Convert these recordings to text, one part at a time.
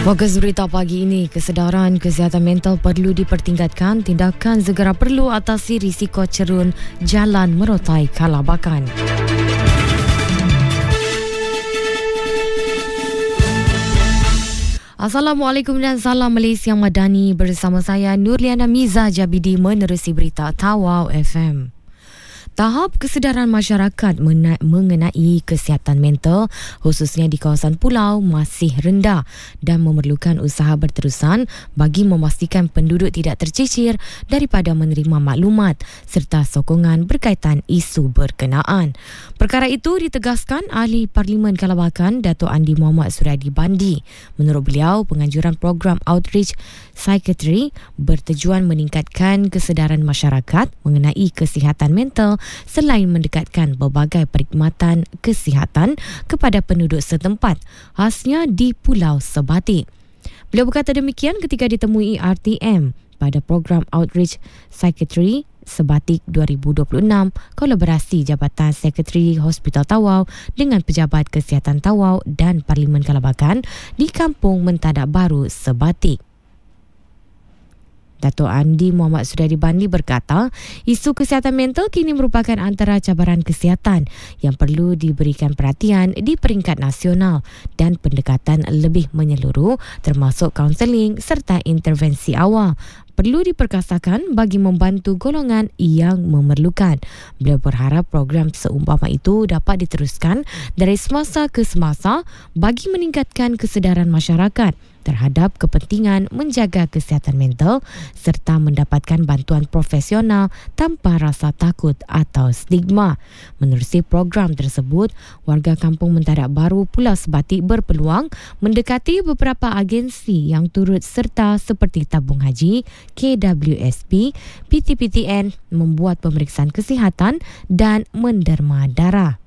Fokus berita pagi ini, kesedaran kesihatan mental perlu dipertingkatkan, tindakan segera perlu atasi risiko cerun jalan merotai kalabakan. Assalamualaikum dan salam Malaysia Madani, bersama saya Nurliana Miza Jabidi menerusi berita Tawau FM. Tahap kesedaran masyarakat mengenai kesihatan mental khususnya di kawasan pulau masih rendah dan memerlukan usaha berterusan bagi memastikan penduduk tidak tercicir daripada menerima maklumat serta sokongan berkaitan isu berkenaan. Perkara itu ditegaskan Ahli Parlimen Kalabakan Dato' Andi Muhammad Suryadi Bandi. Menurut beliau, penganjuran program Outreach Psychiatry bertujuan meningkatkan kesedaran masyarakat mengenai kesihatan mental selain mendekatkan berbagai perkhidmatan kesihatan kepada penduduk setempat, khasnya di Pulau Sebatik. Beliau berkata demikian ketika ditemui RTM pada program Outreach Psychiatry Sebatik 2026, kolaborasi Jabatan Sekretari Hospital Tawau dengan Pejabat Kesihatan Tawau dan Parlimen Kalabakan di Kampung Mentadak Baru Sebatik. Dato' Andi Muhammad Suryadi Bandi berkata, isu kesihatan mental kini merupakan antara cabaran kesihatan yang perlu diberikan perhatian di peringkat nasional dan pendekatan lebih menyeluruh termasuk kaunseling serta intervensi awal perlu diperkasakan bagi membantu golongan yang memerlukan. Beliau berharap program seumpama itu dapat diteruskan dari semasa ke semasa bagi meningkatkan kesedaran masyarakat terhadap kepentingan menjaga kesihatan mental serta mendapatkan bantuan profesional tanpa rasa takut atau stigma. Menerusi program tersebut, warga Kampung Mentadak Baru Pulau Sebatik berpeluang mendekati beberapa agensi yang turut serta seperti Tabung Haji, KWSP, PTPTN membuat pemeriksaan kesihatan dan menderma darah.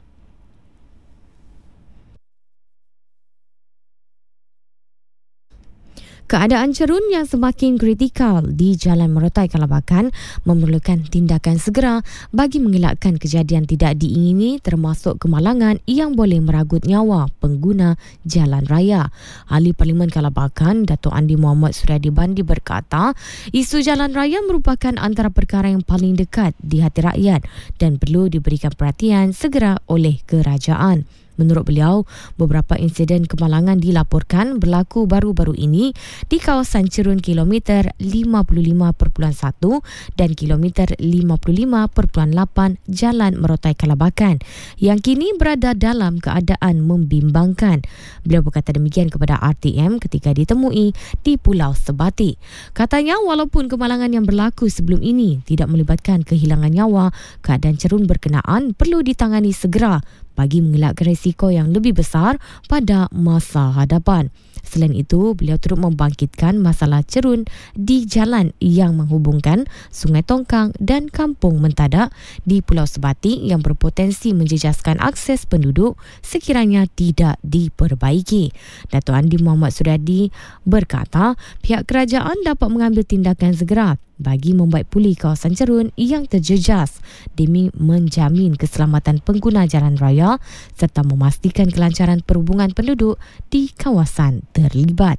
Keadaan cerun yang semakin kritikal di Jalan Merotai Kalabakan memerlukan tindakan segera bagi mengelakkan kejadian tidak diingini termasuk kemalangan yang boleh meragut nyawa pengguna jalan raya. Ahli Parlimen Kalabakan Dato' Andi Muhammad Suryadi Bandi berkata, isu jalan raya merupakan antara perkara yang paling dekat di hati rakyat dan perlu diberikan perhatian segera oleh kerajaan. Menurut beliau, beberapa insiden kemalangan dilaporkan berlaku baru-baru ini di kawasan cerun kilometer 55.1 dan kilometer 55.8 Jalan Merotai Kalabakan yang kini berada dalam keadaan membimbangkan. Beliau berkata demikian kepada RTM ketika ditemui di Pulau Sebatik. Katanya, walaupun kemalangan yang berlaku sebelum ini tidak melibatkan kehilangan nyawa, keadaan cerun berkenaan perlu ditangani segera bagi mengelakkan risiko yang lebih besar pada masa hadapan. Selain itu, beliau turut membangkitkan masalah cerun di jalan yang menghubungkan Sungai Tongkang dan Kampung Mentadak di Pulau Sebatik yang berpotensi menjejaskan akses penduduk sekiranya tidak diperbaiki. Dato' Andi Muhammad Suryadi berkata, pihak kerajaan dapat mengambil tindakan segera bagi membaik pulih kawasan cerun yang terjejas demi menjamin keselamatan pengguna jalan raya serta memastikan kelancaran perhubungan penduduk di kawasan terlibat.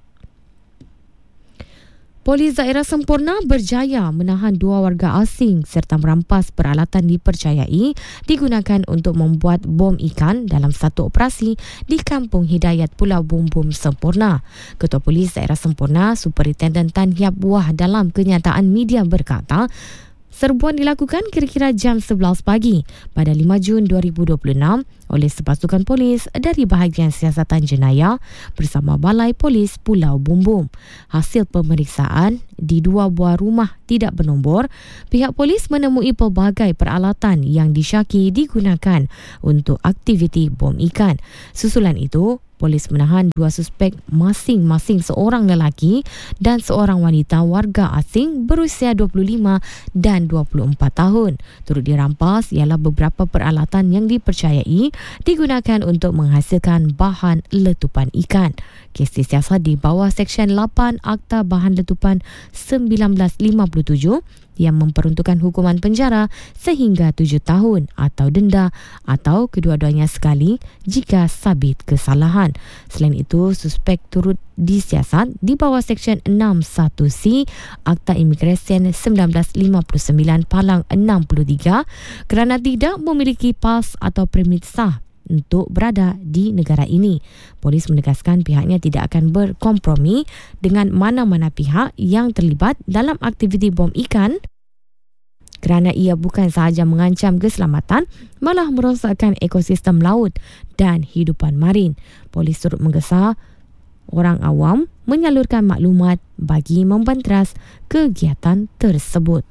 Polis Daerah Semporna berjaya menahan 2 warga asing serta merampas peralatan dipercayai digunakan untuk membuat bom ikan dalam satu operasi di Kampung Hidayat Pulau Bumbum Semporna. Ketua Polis Daerah Semporna Superintendent Tan Hiap Wah dalam kenyataan media berkata, serbuan dilakukan kira-kira jam 11 pagi pada 5 Jun 2026 oleh sepasukan polis dari Bahagian Siasatan Jenayah bersama Balai Polis Pulau Bumbum. Hasil pemeriksaan di 2 buah rumah tidak bernombor, pihak polis menemui pelbagai peralatan yang disyaki digunakan untuk aktiviti bom ikan. Susulan itu, polis menahan 2 suspek masing-masing seorang lelaki dan seorang wanita warga asing berusia 25 dan 24 tahun. Turut dirampas ialah beberapa peralatan yang dipercayai digunakan untuk menghasilkan bahan letupan ikan. Kes disiasat di bawah Seksyen 8 Akta Bahan Letupan 1957 yang memperuntukkan hukuman penjara sehingga 7 tahun atau denda atau kedua-duanya sekali jika sabit kesalahan. Selain itu, suspek turut disiasat di bawah Seksyen 61C Akta Imigresen 1959 Palang 63 kerana tidak memiliki pas atau permit sah untuk berada di negara ini. Polis menegaskan pihaknya tidak akan berkompromi dengan mana-mana pihak yang terlibat dalam aktiviti bom ikan kerana ia bukan sahaja mengancam keselamatan, malah merosakkan ekosistem laut dan hidupan marin. Polis turut menggesa orang awam menyalurkan maklumat bagi membanteras kegiatan tersebut.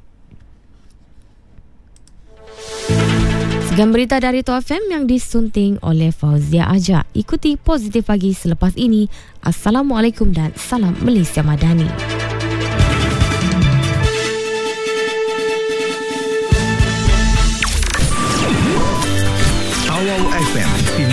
Sekian berita dari Tua FM yang disunting oleh Fauzia Aja. Ikuti Positif Pagi selepas ini. Assalamualaikum dan salam Malaysia Madani.